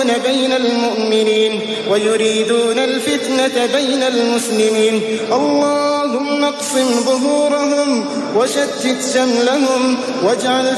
بين المؤمنين ويريدون الفتنة بين المسلمين. اللهم اقسم ظهورهم وشتت شملهم واجعل